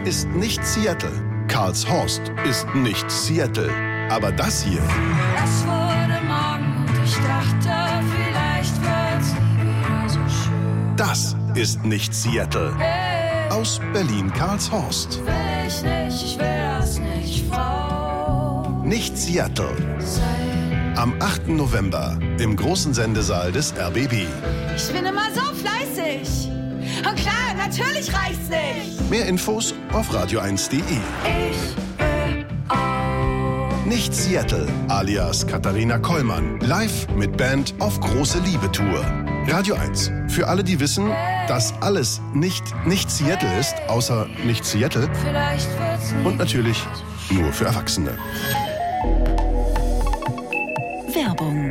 ist nicht Seattle. Karlshorst ist nicht Seattle. Aber das hier... Es wurde Morgen und ich dachte, vielleicht wird's nie wieder so schön. Das ist nicht Seattle. Hey, Aus Berlin-Karlshorst. will ich nicht, ich will das nicht, Frau. Nicht Seattle. Sein. Am 8. November im großen Sendesaal des RBB. Ich bin immer so fleißig. Und klar, natürlich reicht's nicht. Mehr Infos auf radio1.de. Ich will auch. Nicht Seattle, alias Katharina Kollmann. Live mit Band auf große Liebe-Tour. Radio 1. Für alle, die wissen, dass alles nicht Seattle ist, außer nicht Seattle. Vielleicht wird's nie. Und natürlich nur für Erwachsene. Werbung.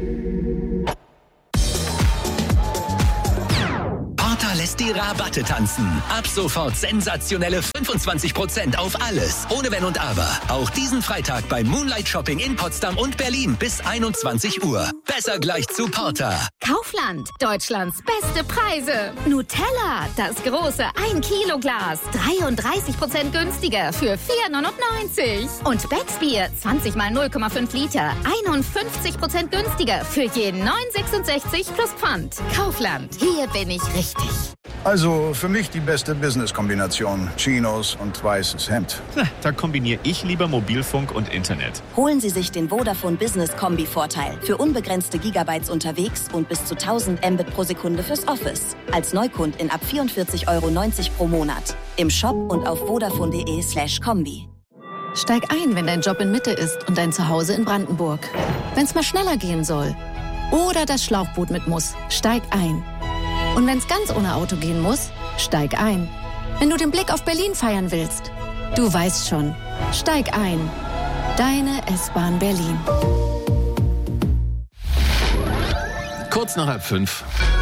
Porter lässt die Rabatte tanzen. Ab sofort sensationelle 25% auf alles. Ohne Wenn und Aber. Auch diesen Freitag beim Moonlight Shopping in Potsdam und Berlin bis 21 Uhr. Besser gleich zu Porter. Kaufland, Deutschlands beste Preise. Nutella, das große 1-Kilo-Glas, 33% günstiger für 4,99. Und Becksbier, 20 mal 0,5 Liter, 51% günstiger für je 9,66 plus Pfand. Kaufland, hier bin ich richtig. Also für mich die beste Business-Kombination. Chinos und weißes Hemd. Da kombiniere ich lieber Mobilfunk und Internet. Holen Sie sich den Vodafone Business Kombi-Vorteil für unbegrenzte Gigabytes unterwegs und bis zu 1000 Mbit pro Sekunde fürs Office. Als Neukundin ab 44,90 € pro Monat. Im Shop und auf vodafone.de/kombi. Steig ein, wenn dein Job in Mitte ist und dein Zuhause in Brandenburg. Wenn's mal schneller gehen soll. Oder das Schlauchboot mit muss. Steig ein. Und wenn's ganz ohne Auto gehen muss, steig ein. Wenn du den Blick auf Berlin feiern willst, du weißt schon. Steig ein. Deine S-Bahn Berlin. Kurz nach 4:30.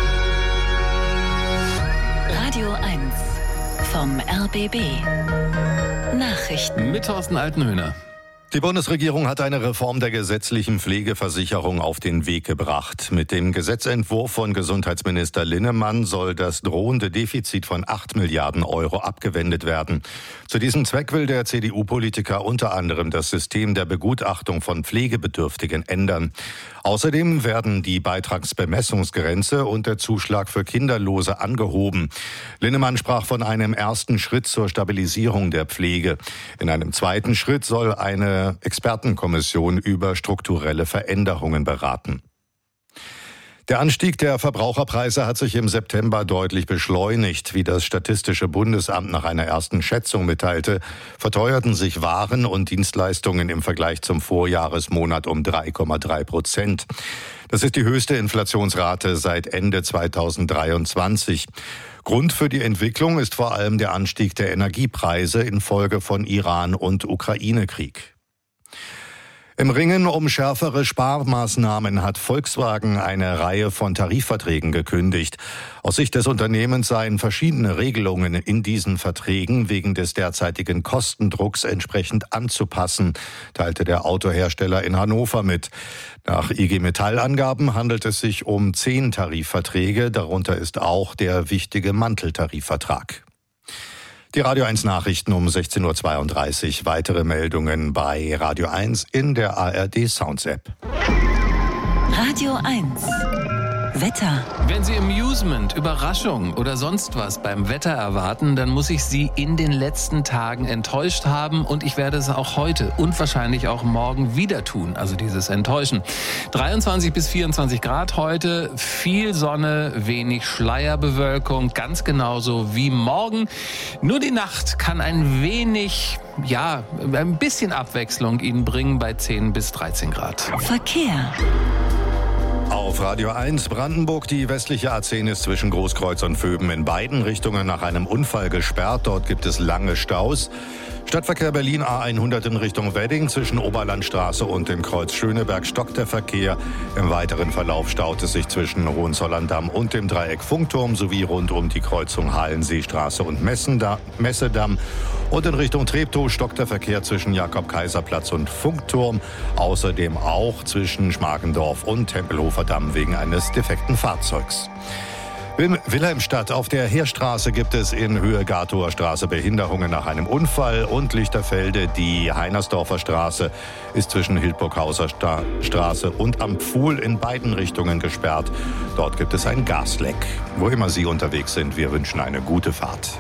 Radio 1 vom RBB. Nachrichten. Mit Thorsten Altenhöhner. Die Bundesregierung hat eine Reform der gesetzlichen Pflegeversicherung auf den Weg gebracht. Mit dem Gesetzentwurf von Gesundheitsminister Linnemann soll das drohende Defizit von 8 Milliarden € abgewendet werden. Zu diesem Zweck will der CDU-Politiker unter anderem das System der Begutachtung von Pflegebedürftigen ändern. Außerdem werden die Beitragsbemessungsgrenze und der Zuschlag für Kinderlose angehoben. Linnemann sprach von einem ersten Schritt zur Stabilisierung der Pflege. In einem zweiten Schritt soll eine Expertenkommission über strukturelle Veränderungen beraten. Der Anstieg der Verbraucherpreise hat sich im September deutlich beschleunigt. Wie das Statistische Bundesamt nach einer ersten Schätzung mitteilte, verteuerten sich Waren und Dienstleistungen im Vergleich zum Vorjahresmonat um 3,3%. Das ist die höchste Inflationsrate seit Ende 2023. Grund für die Entwicklung ist vor allem der Anstieg der Energiepreise infolge von Iran- und Ukraine-Krieg. Im Ringen um schärfere Sparmaßnahmen hat Volkswagen eine Reihe von Tarifverträgen gekündigt. Aus Sicht des Unternehmens seien verschiedene Regelungen in diesen Verträgen wegen des derzeitigen Kostendrucks entsprechend anzupassen, teilte der Autohersteller in Hannover mit. Nach IG Metall-Angaben handelt es sich um 10 Tarifverträge, darunter ist auch der wichtige Manteltarifvertrag. Die Radio 1 Nachrichten um 16:32 Uhr. Weitere Meldungen bei Radio 1 in der ARD Sounds App. Radio 1 Wetter. Wenn Sie Amusement, Überraschung oder sonst was beim Wetter erwarten, dann muss ich Sie in den letzten Tagen enttäuscht haben und ich werde es auch heute und wahrscheinlich auch morgen wieder tun, also dieses Enttäuschen. 23 bis 24 Grad heute, viel Sonne, wenig Schleierbewölkung, ganz genauso wie morgen. Nur die Nacht kann ein wenig, ein bisschen Abwechslung Ihnen bringen bei 10 bis 13 Grad. Verkehr. Auf Radio 1 Brandenburg, die westliche A10 ist zwischen Großkreuz und Vöben in beiden Richtungen nach einem Unfall gesperrt. Dort gibt es lange Staus. Stadtverkehr Berlin A100 in Richtung Wedding. Zwischen Oberlandstraße und dem Kreuz Schöneberg stockt der Verkehr. Im weiteren Verlauf staut es sich zwischen Hohenzollern-Damm und dem Dreieck Funkturm sowie rund um die Kreuzung Hallenseestraße und Messedamm. Und in Richtung Treptow stockt der Verkehr zwischen Jakob-Kaiser-Platz und Funkturm. Außerdem auch zwischen Schmargendorf und Tempelhofer Damm wegen eines defekten Fahrzeugs. Wilhelmstadt. Auf der Heerstraße gibt es in Höhe Gatower Straße Behinderungen nach einem Unfall. Und Lichterfelde, die Heinersdorfer Straße, ist zwischen Hildburghauser Straße und Am Pfuhl in beiden Richtungen gesperrt. Dort gibt es ein Gasleck. Wo immer Sie unterwegs sind, wir wünschen eine gute Fahrt.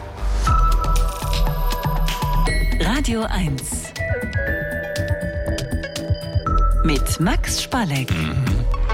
Radio 1 mit Max Spalleck.